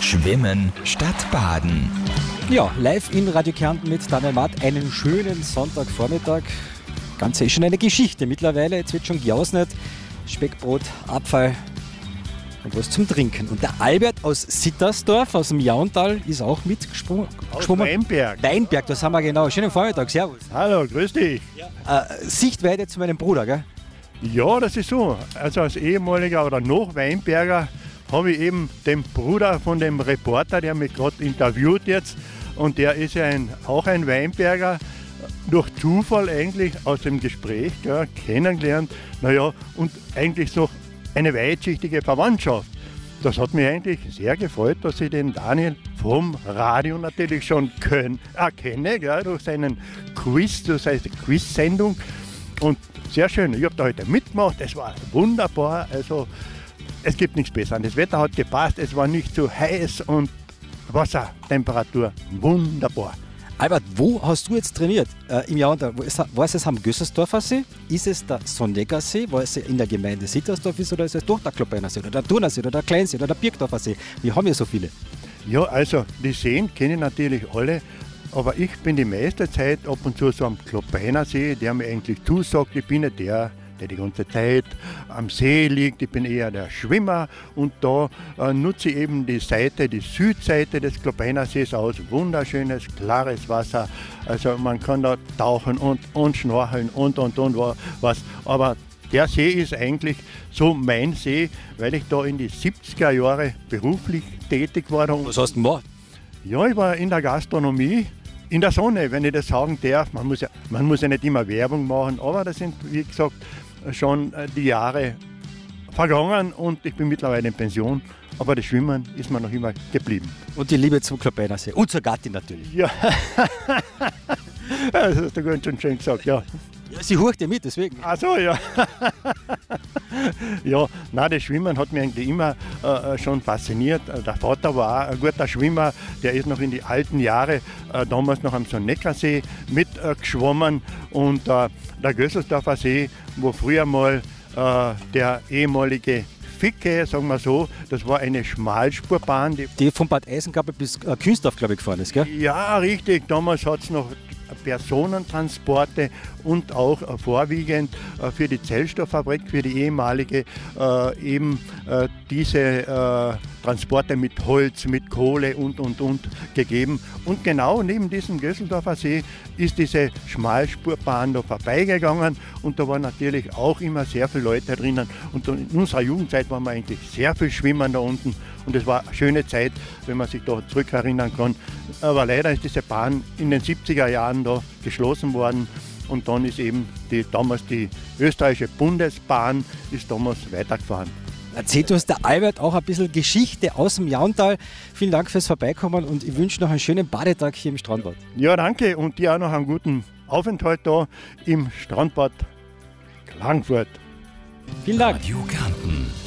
Schwimmen statt Baden. Ja, live in Radio Kärnten mit Daniel Matt. Einen schönen Sonntagvormittag. Ganze ist schon eine Geschichte mittlerweile. Jetzt wird schon gejausnet. Speckbrot, Apfel und was zum Trinken. Und der Albert aus Sittersdorf, aus dem Jauntal, ist auch mitgesprungen. Aus Weinberg. Weinberg, das haben wir genau. Schönen Vormittag, servus. Hallo, grüß dich. Sichtweite zu meinem Bruder, gell? Ja, das ist so. Also als ehemaliger oder noch Weinberger habe ich eben den Bruder von dem Reporter, der mich gerade interviewt jetzt. Und der ist ja auch ein Weinberger. Durch Zufall eigentlich aus dem Gespräch kennengelernt. Naja, und eigentlich so eine weitschichtige Verwandtschaft. Das hat mich eigentlich sehr gefreut, dass ich den Daniel vom Radio natürlich schon kenne, durch seinen Quiz, durch seine Quiz-Sendung. Und sehr schön, ich habe da heute mitgemacht, es war wunderbar. Also es gibt nichts Besseres. Das Wetter hat gepasst, es war nicht zu heiß und Wassertemperatur wunderbar. Albert, wo hast du jetzt trainiert? Im Jauntal, war es am Gössersdorfer See? Ist es der Sonnecker See, wo es in der Gemeinde Sittersdorf ist, oder ist es doch der Kloppener See oder der Thunersee oder der Kleinsee oder der Birkdorfer See? Wir haben ja so viele. Ja, also die Seen kennen natürlich alle, aber ich bin die meiste Zeit ab und zu so am Kloppener See, der mir eigentlich zusagt. Ich bin nicht der die ganze Zeit am See liegt. Ich bin eher der Schwimmer und da nutze ich eben die Südseite des Kloppener Sees aus. Wunderschönes, klares Wasser. Also man kann da tauchen und schnorcheln und was. Aber der See ist eigentlich so mein See, weil ich da in die 70er Jahre beruflich tätig war. Was hast du gemacht? Ja, ich war in der Gastronomie. In der Sonne, wenn ich das sagen darf. Man muss ja nicht immer Werbung machen, aber das sind, wie gesagt, schon die Jahre vergangen und ich bin mittlerweile in Pension. Aber das Schwimmen ist mir noch immer geblieben. Und die Liebe zum Kloppener See und zur Gattin natürlich. Ja, das hast du ganz schön gesagt, ja. Ja, sie hurcht ja mit, deswegen. Ach so, ja. Ja, nein, das Schwimmen hat mich eigentlich immer schon fasziniert. Der Vater war auch ein guter Schwimmer, der ist noch in die alten Jahre, damals noch am Sonneckersee mitgeschwommen. Und der Gösselsdorfer See, wo früher mal der ehemalige Ficke, sagen wir so, das war eine Schmalspurbahn. Die von Bad Eisengabe bis Künsdorf, glaube ich, gefahren ist, gell? Ja, richtig. Damals hat es noch Personentransporte und auch vorwiegend für die Zellstofffabrik, für die ehemalige, diese Transporte mit Holz, mit Kohle und gegeben. Und genau neben diesem Gösseldorfer See ist diese Schmalspurbahn da vorbeigegangen und da waren natürlich auch immer sehr viele Leute drinnen. Und in unserer Jugendzeit waren wir eigentlich sehr viel schwimmen da unten und es war eine schöne Zeit, wenn man sich da zurückerinnern kann. Aber leider ist diese Bahn in den 70er Jahren da geschlossen worden und dann ist eben damals die österreichische Bundesbahn ist damals weitergefahren. Erzählt uns der Albert auch ein bisschen Geschichte aus dem Jauntal. Vielen Dank fürs Vorbeikommen und ich wünsche noch einen schönen Badetag hier im Strandbad. Ja, danke und dir auch noch einen guten Aufenthalt da im Strandbad Klagenfurt. Vielen Dank. Radio Kärnten.